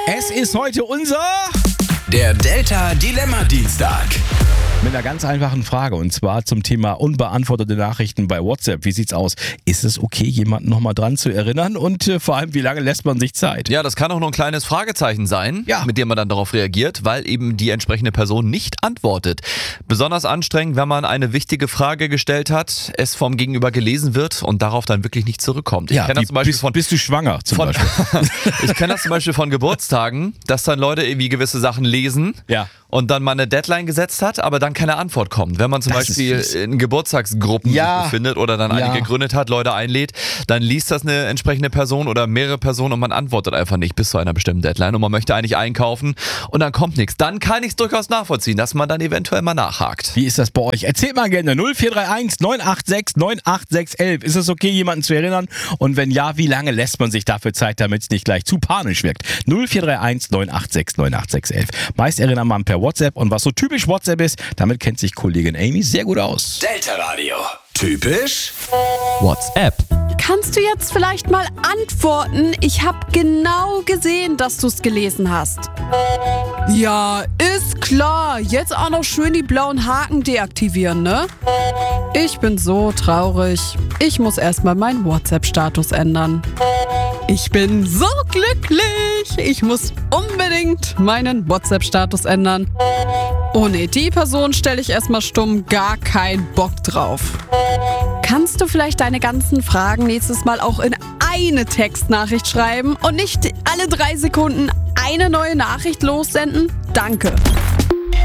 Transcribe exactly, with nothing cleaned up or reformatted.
Es ist heute unser... Der Delta Dilemma Dienstag. Mit einer ganz einfachen Frage und zwar zum Thema unbeantwortete Nachrichten bei WhatsApp. Wie sieht's aus? Ist es okay, jemanden nochmal dran zu erinnern und äh, vor allem, wie lange lässt man sich Zeit? Ja, das kann auch nur ein kleines Fragezeichen sein, ja. mit dem man dann darauf reagiert, weil eben die entsprechende Person nicht antwortet. Besonders anstrengend, wenn man eine wichtige Frage gestellt hat, es vom Gegenüber gelesen wird und darauf dann wirklich nicht zurückkommt. Ich Ja, kenne das wie, zum Beispiel bist, von, bist du schwanger zum von Beispiel? Ich kenne das zum Beispiel von Geburtstagen, dass dann Leute irgendwie gewisse Sachen lesen Ja. und dann mal eine Deadline gesetzt hat, aber dann keine Antwort kommt. Wenn man zum Das Beispiel ist fies. in Geburtstagsgruppen Ja. sich befindet oder dann Ja. eine gegründet hat, Leute einlädt, dann liest das eine entsprechende Person oder mehrere Personen und man antwortet einfach nicht bis zu einer bestimmten Deadline und man möchte eigentlich einkaufen und dann kommt nichts. Dann kann ich es durchaus nachvollziehen, dass man dann eventuell mal nachhakt. Wie ist das bei euch? Erzählt mal gerne null vier drei eins neun acht sechs neun acht sechs elf. Ist es okay, jemanden zu erinnern? Und wenn ja, wie lange lässt man sich dafür Zeit, damit es nicht gleich zu panisch wirkt? null vier drei eins neun acht sechs neun acht sechs elf. Meist erinnert man per WhatsApp und was so typisch WhatsApp ist, damit kennt sich Kollegin Amy sehr gut aus. Delta Radio. Typisch WhatsApp. Kannst du jetzt vielleicht mal antworten? Ich habe genau gesehen, dass du es gelesen hast. Ja, ist klar. Jetzt auch noch schön die blauen Haken deaktivieren, ne? Ich bin so traurig. Ich muss erstmal meinen WhatsApp-Status ändern. Ich bin so glücklich. Ich muss unbedingt meinen WhatsApp-Status ändern. Oh ne, die Person stelle ich erstmal stumm. Gar keinen Bock drauf. Kannst du vielleicht deine ganzen Fragen nächstes Mal auch in eine Textnachricht schreiben und nicht alle drei Sekunden eine neue Nachricht lossenden? Danke.